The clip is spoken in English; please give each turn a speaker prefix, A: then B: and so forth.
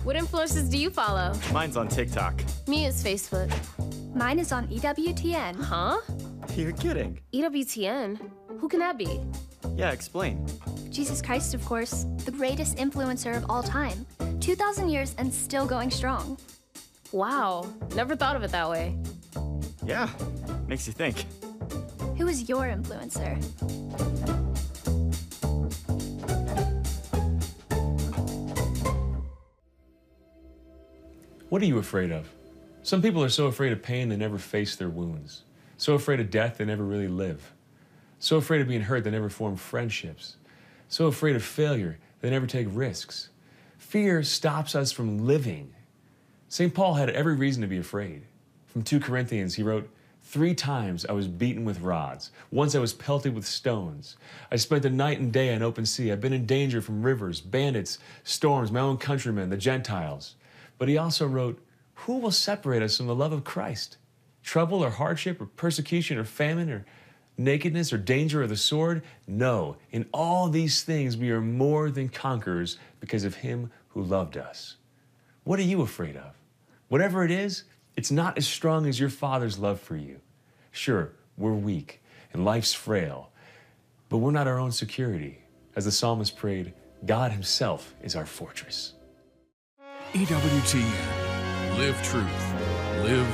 A: What influencers do you follow?
B: Mine's on TikTok.
A: Me is Facebook.
C: Mine is on EWTN.
A: Huh?
B: You're kidding.
A: EWTN? Who can that be?
B: Yeah, explain.
C: Jesus Christ, of course, the greatest influencer of all time. 2,000 years and still going strong.
A: Wow, never thought of it that way.
B: Yeah, makes you think.
C: Who is your influencer?
D: What are you afraid of? Some people are so afraid of pain they never face their wounds. So afraid of death they never really live. So afraid of being hurt they never form friendships. So afraid of failure they never take risks. Fear stops us from living. St. Paul had every reason to be afraid. From 2 Corinthians, he wrote, 3 times I was beaten with rods. Once I was pelted with stones. I spent the night and day on open sea. I've been in danger from rivers, bandits, storms, my own countrymen, the Gentiles. But he also wrote, who will separate us from the love of Christ? Trouble or hardship or persecution or famine or nakedness or danger or the sword? No, in all these things we are more than conquerors because of him who loved us. What are you afraid of? Whatever it is, it's not as strong as your Father's love for you. Sure, we're weak and life's frail, but we're not our own security. As the psalmist prayed, God himself is our fortress.
E: EWTN. Live truth. Live